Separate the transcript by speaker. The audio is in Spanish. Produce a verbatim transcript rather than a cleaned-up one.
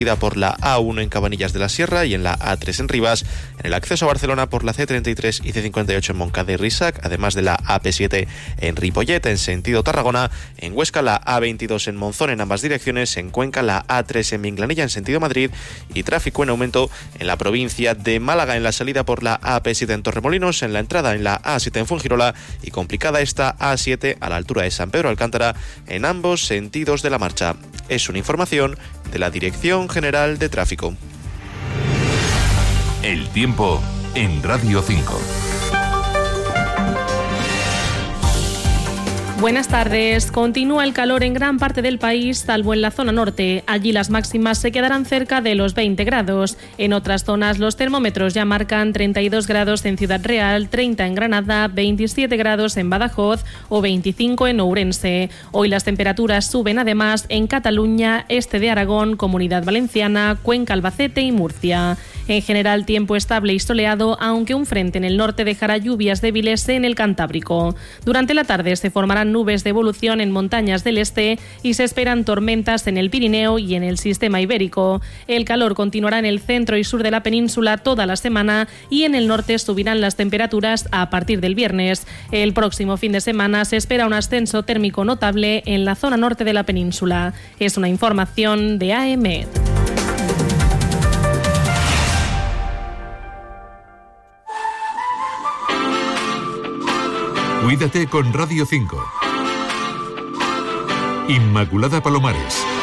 Speaker 1: por la A uno en Cabanillas de la Sierra y en la A tres en Rivas, en el acceso a Barcelona por la C treinta y tres y C cincuenta y ocho en Montcada y Risac, además de la A P siete en Ripollet en sentido Tarragona, en Huesca la A veintidós en Monzón en ambas direcciones, en Cuenca la A tres en Minglanilla en sentido Madrid y tráfico en aumento en la provincia de Málaga en la salida por la A P siete en Torremolinos, en la entrada en la A siete en Fuengirola y complicada esta A siete a la altura de San Pedro Alcántara en ambos sentidos de la marcha. Es una información de la Dirección General de Tráfico.
Speaker 2: El tiempo en Radio cinco.
Speaker 3: Buenas tardes. Continúa el calor en gran parte del país, salvo en la zona norte. Allí las máximas se quedarán cerca de los veinte grados. En otras zonas los termómetros ya marcan treinta y dos grados en Ciudad Real, treinta en Granada, veintisiete grados en Badajoz o veinticinco en Ourense. Hoy las temperaturas suben además en Cataluña, este de Aragón, Comunidad Valenciana, Cuenca, Albacete y Murcia. En general, tiempo estable y soleado, aunque un frente en el norte dejará lluvias débiles en el Cantábrico. Durante la tarde se formarán nubes de evolución en montañas del este y se esperan tormentas en el Pirineo y en el sistema ibérico. El calor continuará en el centro y sur de la península toda la semana y en el norte subirán las temperaturas a partir del viernes. El próximo fin de semana se espera un ascenso térmico notable en la zona norte de la península. Es una información de A M.
Speaker 2: Cuídate con Radio cinco. Inmaculada Palomares.